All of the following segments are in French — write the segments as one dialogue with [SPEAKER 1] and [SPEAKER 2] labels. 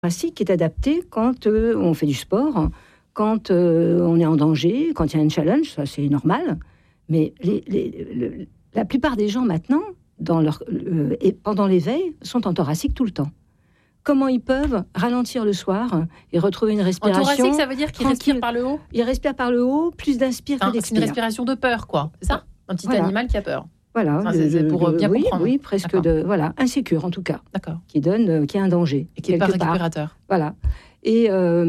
[SPEAKER 1] thoracique qui est adapté quand on fait du sport, quand on est en danger, quand il y a un challenge, ça c'est normal. Mais la plupart des gens maintenant, et pendant l'éveil, sont en thoracique tout le temps. Comment ils peuvent ralentir le soir et retrouver une respiration?
[SPEAKER 2] En thoracique, ça veut dire qu'ils respirent par le haut?
[SPEAKER 1] Ils respirent par le haut, plus d'inspire que d'expire.
[SPEAKER 2] C'est une respiration de peur, quoi. C'est ça? Un petit animal qui a peur.
[SPEAKER 1] Voilà,
[SPEAKER 2] c'est pour bien comprendre.
[SPEAKER 1] Oui, presque insécure en tout cas.
[SPEAKER 2] D'accord.
[SPEAKER 1] Qui est un danger.
[SPEAKER 2] Et qui n'est pas récupérateur.
[SPEAKER 1] Voilà. Et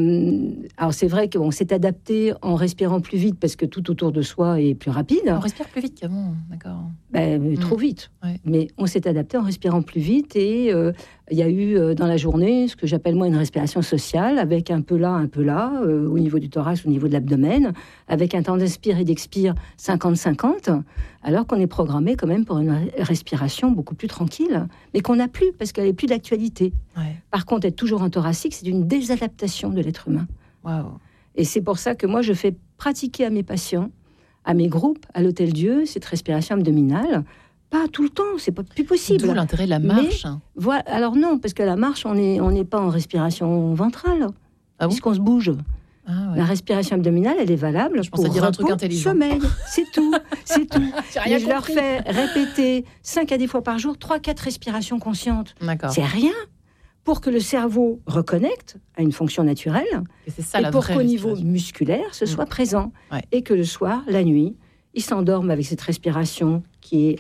[SPEAKER 1] alors c'est vrai qu'on s'est adapté en respirant plus vite parce que tout autour de soi est plus rapide.
[SPEAKER 2] On respire plus vite qu'avant, d'accord.
[SPEAKER 1] Trop vite.
[SPEAKER 2] Ouais.
[SPEAKER 1] Mais on s'est adapté en respirant plus vite et il y a eu dans la journée ce que j'appelle moi une respiration sociale avec un peu là, au niveau du thorax, au niveau de l'abdomen, avec un temps d'inspire et d'expire 50-50, alors qu'on est programmé quand même pour une respiration beaucoup plus tranquille, mais qu'on n'a plus parce qu'elle n'est plus d'actualité.
[SPEAKER 2] Ouais.
[SPEAKER 1] Par contre, être toujours en thoracique, c'est une désadaptation de l'être humain.
[SPEAKER 2] Wow.
[SPEAKER 1] Et c'est pour ça que moi, je fais pratiquer à mes patients, à mes groupes, à l'Hôtel-Dieu, cette respiration abdominale. Pas tout le temps, c'est pas plus possible.
[SPEAKER 2] D'où l'intérêt de la marche.
[SPEAKER 1] Alors non, parce que la marche, on n'est pas en respiration ventrale, puisqu'on se bouge.
[SPEAKER 2] Ah ouais.
[SPEAKER 1] La respiration abdominale, elle est valable pour
[SPEAKER 2] dire un truc intelligent.
[SPEAKER 1] Sommeil, c'est tout.
[SPEAKER 2] Mais
[SPEAKER 1] je leur fais répéter 5 à 10 fois par jour, 3-4 respirations conscientes.
[SPEAKER 2] D'accord.
[SPEAKER 1] C'est rien pour que le cerveau reconnecte à une fonction naturelle
[SPEAKER 2] et c'est ça,
[SPEAKER 1] et pour qu'au niveau musculaire, ce soit présent.
[SPEAKER 2] Ouais.
[SPEAKER 1] Et que le soir, la nuit, ils s'endorment avec cette respiration qu'ils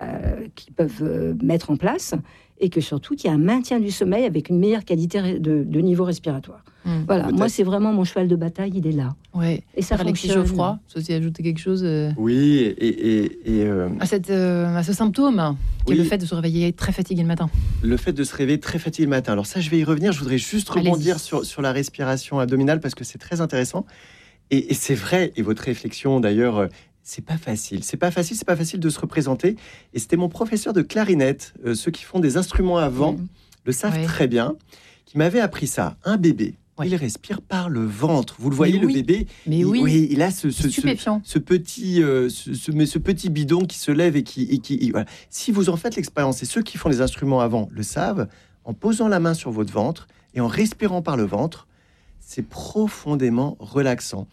[SPEAKER 1] peuvent mettre en place et que surtout, qu'il y a un maintien du sommeil avec une meilleure qualité de niveau respiratoire. Voilà, moi, c'est vraiment mon cheval de bataille, il est là.
[SPEAKER 2] Ouais.
[SPEAKER 1] Et ça
[SPEAKER 2] Alexis
[SPEAKER 1] fonctionne.
[SPEAKER 2] Geoffroy, vous aussi ajouter quelque chose
[SPEAKER 3] Oui,
[SPEAKER 2] à ce symptôme, qui est le fait de se réveiller très fatigué le matin.
[SPEAKER 3] Le fait de se réveiller très fatigué le matin. Alors ça, je vais y revenir. Je voudrais juste rebondir sur la respiration abdominale parce que c'est très intéressant. Et c'est vrai, et votre réflexion d'ailleurs... C'est pas facile de se représenter. Et c'était mon professeur de clarinette, ceux qui font des instruments à vent le savent très bien, qui m'avait appris ça. Un bébé, il respire par le ventre. Vous le voyez, le bébé, il a ce petit bidon qui se lève et qui voilà. Si vous en faites l'expérience, et ceux qui font des instruments à vent le savent, en posant la main sur votre ventre et en respirant par le ventre, c'est profondément relaxant.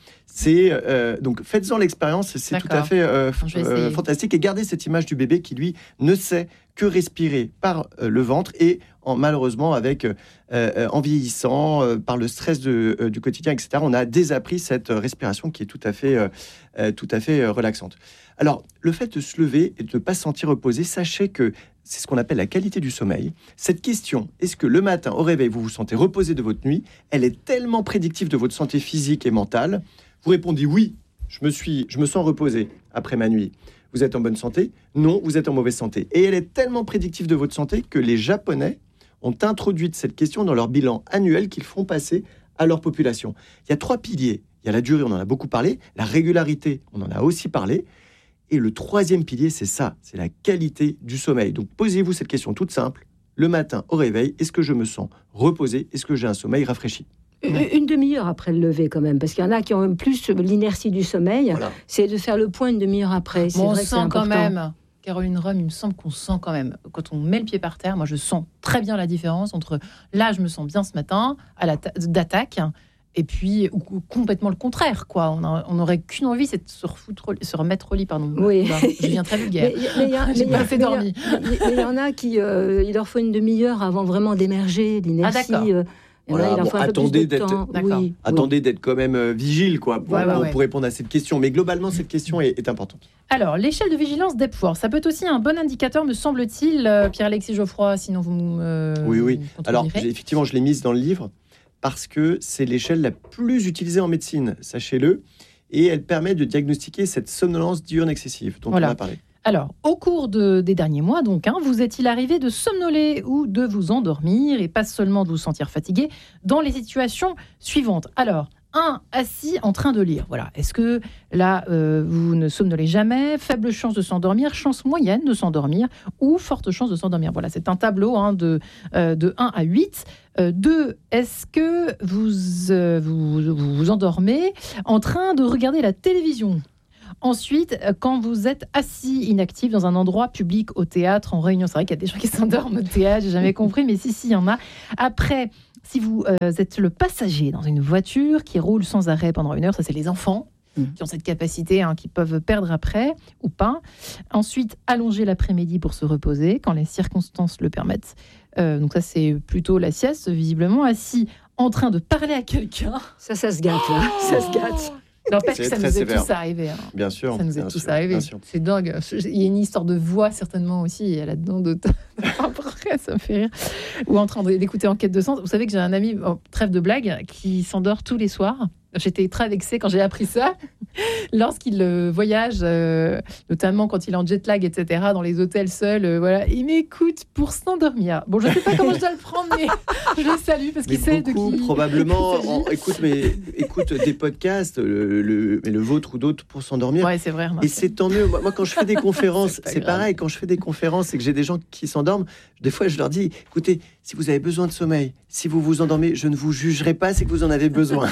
[SPEAKER 3] Donc faites-en l'expérience, c'est tout à fait fantastique. Et gardez cette image du bébé qui, lui, ne sait que respirer par le ventre et malheureusement, en vieillissant, par le stress du quotidien, etc., on a désappris cette respiration qui est tout à fait relaxante. Alors, le fait de se lever et de ne pas se sentir reposé, sachez que c'est ce qu'on appelle la qualité du sommeil. Cette question, est-ce que le matin, au réveil, vous vous sentez reposé de votre nuit? Elle est tellement prédictive de votre santé physique et mentale. Vous répondez oui, je me sens reposé après ma nuit. Vous êtes en bonne santé? Non, vous êtes en mauvaise santé. Et elle est tellement prédictive de votre santé que les Japonais ont introduit cette question dans leur bilan annuel qu'ils font passer à leur population. Il y a 3 piliers. Il y a la durée, on en a beaucoup parlé. La régularité, on en a aussi parlé. Et le 3e pilier, c'est ça, c'est la qualité du sommeil. Donc posez-vous cette question toute simple. Le matin, au réveil, est-ce que je me sens reposé? Est-ce que j'ai un sommeil rafraîchi?
[SPEAKER 1] Une demi-heure après le lever quand même, parce qu'il y en a qui ont plus l'inertie du sommeil. Voilà. C'est de faire le point une demi-heure après.
[SPEAKER 2] On sent quand même, Caroline Rhum, il me semble qu'on sent quand même, quand on met le pied par terre, moi je sens très bien la différence entre là je me sens bien ce matin, d'attaque, et puis complètement le contraire, quoi. On n'aurait qu'une envie, c'est de se remettre au lit, pardon.
[SPEAKER 1] Oui.
[SPEAKER 2] Je viens très vulgaire. J'ai pas fait dormir.
[SPEAKER 1] Mais il y en a qui, il leur faut une demi-heure avant vraiment d'émerger, l'inertie.
[SPEAKER 3] Voilà, attendez d'être quand même vigile, quoi, pour répondre à cette question. Mais globalement, cette question est importante.
[SPEAKER 2] Alors, l'échelle de vigilance d'Epworth, ça peut être aussi un bon indicateur, me semble-t-il, Pierre-Alexis Geoffroy, sinon vous
[SPEAKER 3] Oui. Alors, effectivement, je l'ai mise dans le livre parce que c'est l'échelle la plus utilisée en médecine, sachez-le, et elle permet de diagnostiquer cette somnolence diurne excessive dont on a parlé.
[SPEAKER 2] Alors, au cours des derniers mois, donc, vous est-il arrivé de somnoler ou de vous endormir, et pas seulement de vous sentir fatigué, dans les situations suivantes? Alors, 1, assis en train de lire. Voilà. Est-ce que là, vous ne somnolez jamais? Faible chance de s'endormir, chance moyenne de s'endormir ou forte chance de s'endormir? Voilà, c'est un tableau de 1 à 8. 2, est-ce que vous endormez en train de regarder la télévision? Ensuite, quand vous êtes assis inactif dans un endroit public, au théâtre, en réunion, c'est vrai qu'il y a des gens qui s'endorment au théâtre, j'ai jamais compris, mais si, il y en a. Après, si vous êtes le passager dans une voiture qui roule sans arrêt pendant 1 heure, ça c'est les enfants qui ont cette capacité, qui peuvent perdre après ou pas. Ensuite, allonger l'après-midi pour se reposer quand les circonstances le permettent. Donc ça c'est plutôt la sieste, visiblement. Assis en train de parler à quelqu'un.
[SPEAKER 1] Ça se gâte, là. Ça se gâte.
[SPEAKER 2] N'empêche que
[SPEAKER 3] C'est
[SPEAKER 2] ça
[SPEAKER 3] très
[SPEAKER 2] nous est
[SPEAKER 3] sévère.
[SPEAKER 2] tous arrivé.
[SPEAKER 3] Bien sûr.
[SPEAKER 2] Ça nous est
[SPEAKER 3] bien
[SPEAKER 2] tous
[SPEAKER 3] sûr,
[SPEAKER 2] arrivé.
[SPEAKER 3] bien sûr.
[SPEAKER 2] C'est dingue. Il y a une histoire de voix certainement aussi là-dedans. Après, ça me fait rire. Ou en train d'écouter Enquête de sens. Vous savez que j'ai un ami, trêve de blague, qui s'endort tous les soirs. J'étais très vexée quand j'ai appris ça. Lorsqu'il voyage, notamment quand il est en jet lag, etc., dans les hôtels seuls, voilà, il m'écoute pour s'endormir. Bon, je ne sais pas comment je dois le prendre, mais je le salue parce qu'il sait de qui.
[SPEAKER 3] Probablement, écoute des podcasts, le vôtre ou d'autres pour s'endormir.
[SPEAKER 2] Ouais, c'est vrai.
[SPEAKER 3] Et c'est tant mieux. Moi, quand je fais des conférences, c'est pareil. Quand je fais des conférences et que j'ai des gens qui s'endorment, des fois, je leur dis, écoutez, si vous avez besoin de sommeil, si vous vous endormez, je ne vous jugerai pas, c'est que vous en avez besoin.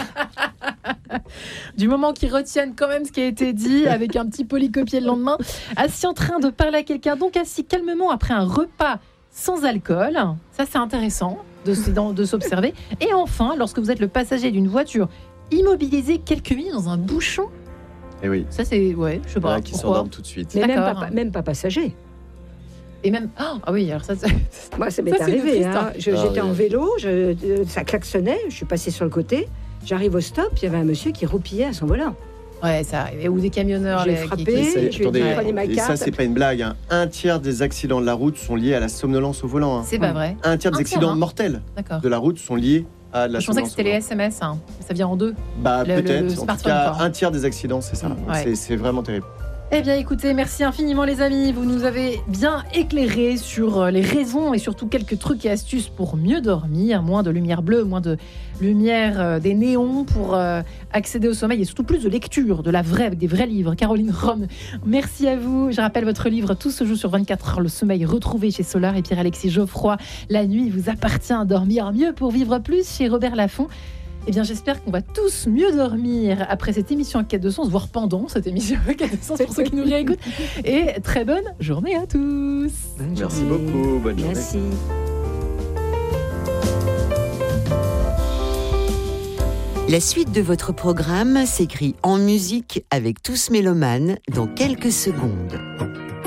[SPEAKER 2] Du moment qu'ils retiennent quand même ce qui a été dit, avec un petit polycopier le lendemain, assis en train de parler à quelqu'un, donc assis calmement après un repas sans alcool, ça c'est intéressant de s'observer. Et enfin, lorsque vous êtes le passager d'une voiture immobilisé quelques minutes dans un bouchon,
[SPEAKER 3] Et oui.
[SPEAKER 2] ça c'est, ouais, je sais pas,
[SPEAKER 3] Qui
[SPEAKER 2] pourquoi.
[SPEAKER 3] s'endorment tout de suite.
[SPEAKER 1] Mais
[SPEAKER 2] D'accord.
[SPEAKER 1] même pas passager.
[SPEAKER 2] Et même, ah oui, alors ça,
[SPEAKER 1] Moi, ça m'est
[SPEAKER 2] Ça, c'est une
[SPEAKER 1] arrivé.
[SPEAKER 2] triste, hein.
[SPEAKER 1] J'étais
[SPEAKER 3] oui.
[SPEAKER 1] en vélo, ça klaxonnait, je suis passée sur le côté. J'arrive au stop, il y avait un monsieur qui roupillait à son volant.
[SPEAKER 2] ouais, ça arrive. Ou des camionneurs.
[SPEAKER 1] J'ai
[SPEAKER 2] les-
[SPEAKER 1] frappé.
[SPEAKER 2] qui-
[SPEAKER 1] je lui ai dit,
[SPEAKER 3] Attendez,
[SPEAKER 1] prenez ma
[SPEAKER 3] et ça,
[SPEAKER 1] carte.
[SPEAKER 3] c'est pas une blague. Hein. 1/3 des accidents de la route sont liés à la somnolence au volant. Hein.
[SPEAKER 2] C'est pas vrai.
[SPEAKER 3] 1/3 des
[SPEAKER 2] Un tiers,
[SPEAKER 3] accidents
[SPEAKER 2] hein.
[SPEAKER 3] mortels
[SPEAKER 2] D'accord.
[SPEAKER 3] de la route sont liés à la
[SPEAKER 2] Je pensais que
[SPEAKER 3] somnolence
[SPEAKER 2] c'était
[SPEAKER 3] au
[SPEAKER 2] les
[SPEAKER 3] volant.
[SPEAKER 2] SMS, hein. Ça vient en deux.
[SPEAKER 3] Bah,
[SPEAKER 2] le
[SPEAKER 3] peut-être. En tout
[SPEAKER 2] smartphone,
[SPEAKER 3] cas,
[SPEAKER 2] quoi.
[SPEAKER 3] 1/3 des accidents, c'est ça. Donc,
[SPEAKER 2] Ouais.
[SPEAKER 3] c'est vraiment terrible.
[SPEAKER 2] Eh bien, écoutez, merci infiniment, les amis. Vous nous avez bien éclairé sur les raisons et surtout quelques trucs et astuces pour mieux dormir. Moins de lumière bleue, moins de lumière des néons pour accéder au sommeil et surtout plus de lecture, de la vraie, avec des vrais livres. Caroline Rome, merci à vous. Je rappelle votre livre Tout se joue sur 24 heures, le sommeil retrouvé chez Solar et Pierre-Alexis Geoffroy. La nuit vous appartient, dormir mieux pour vivre plus chez Robert Laffont. Eh bien, j'espère qu'on va tous mieux dormir après cette émission Enquête de sens, voire pendant cette émission Enquête de sens pour ceux qui nous réécoutent. Et très bonne journée à tous.
[SPEAKER 1] Bonne
[SPEAKER 3] Merci
[SPEAKER 1] journée.
[SPEAKER 3] beaucoup. Bonne journée.
[SPEAKER 1] Merci.
[SPEAKER 4] La suite de votre programme s'écrit en musique avec Tous Mélomanes dans quelques secondes.